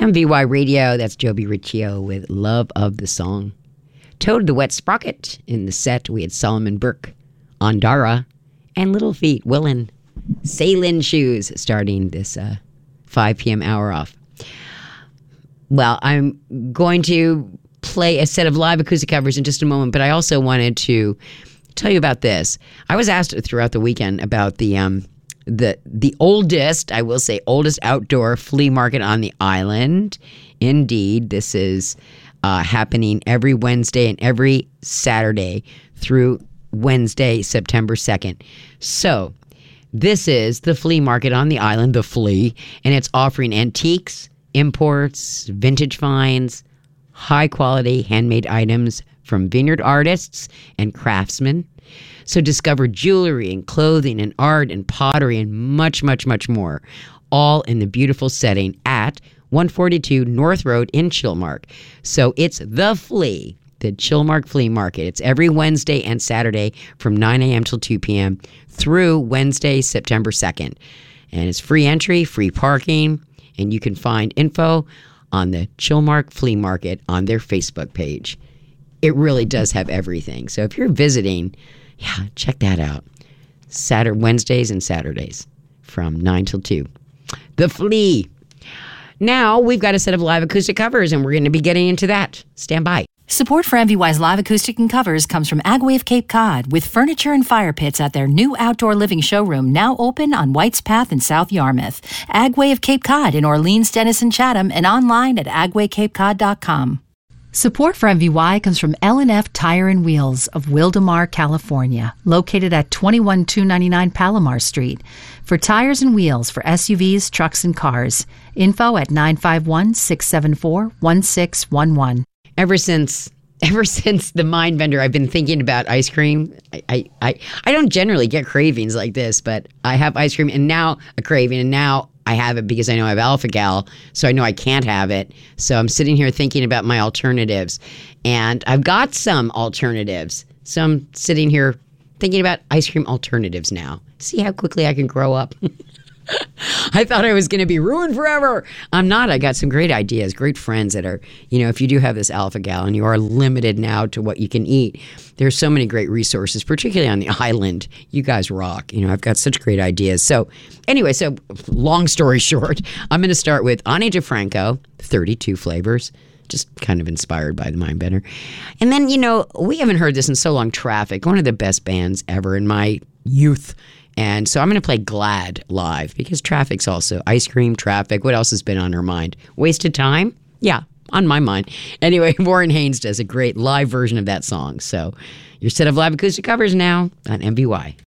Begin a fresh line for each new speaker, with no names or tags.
MVY Radio, that's Joby Riccio with Love of the Song. Toad the Wet Sprocket. In the set, we had Solomon Burke, Andara, and Little Feat, Willin, Sailing Shoes, starting this 5 p.m. hour off. Well, I'm going to play a set of live acoustic covers in just a moment, but I also wanted to tell you about this. I was asked throughout the weekend about the oldest, I will say, oldest outdoor flea market on the island. Indeed, this is happening every Wednesday and every Saturday through Wednesday, September 2nd. So this is the flea market on the island, the Flea, and it's offering antiques, imports, vintage finds, high-quality handmade items from vineyard artists and craftsmen. So discover jewelry and clothing and art and pottery and much, much, much more, all in the beautiful setting at 142 North Road in Chilmark. So it's the Flea, the Chilmark Flea Market. It's every Wednesday and Saturday from 9 a.m. till 2 p.m. through Wednesday, September 2nd. And it's free entry, free parking, and you can find info on the Chilmark Flea Market on their Facebook page. It really does have everything. So if you're visiting, yeah, check that out. Wednesdays and Saturdays from 9 till 2. The Flea. Now we've got a set of live acoustic covers, and we're going to be getting into that. Stand by.
Support for MVY's live acoustic and covers comes from Agway of Cape Cod, with furniture and fire pits at their new outdoor living showroom now open on White's Path in South Yarmouth. Agway of Cape Cod in Orleans, Denison, Chatham, and online at agwaycapecod.com. Support for MVY comes from L&F Tire and Wheels of Wildemar, California, located at 21299 Palomar Street. For tires and wheels for SUVs, trucks, and cars. Info at 951-674-1611.
Ever since the Mind Bender, I've been thinking about ice cream. I don't generally get cravings like this, but I have ice cream and now a craving, and now I have it because I know I have Alpha-Gal, so I know I can't have it. So I'm sitting here thinking about my alternatives, and I've got some alternatives. So I'm sitting here thinking about ice cream alternatives now. See how quickly I can grow up. I thought I was going to be ruined forever. I'm not. I got some great ideas, great friends that are, if you do have this Alpha-Gal and you are limited now to what you can eat, there's so many great resources, particularly on the island. You guys rock. I've got such great ideas. So anyway, long story short, I'm going to start with Ani DeFranco, 32 flavors. Just kind of inspired by the Mind Bender. And then, we haven't heard this in so long, Traffic, one of the best bands ever in my youth. And so I'm going to play Glad live because Traffic's also ice cream, Traffic. What else has been on her mind? Wasted Time? Yeah, on my mind. Anyway, Warren Haynes does a great live version of that song. So your set of live acoustic covers now on MVY.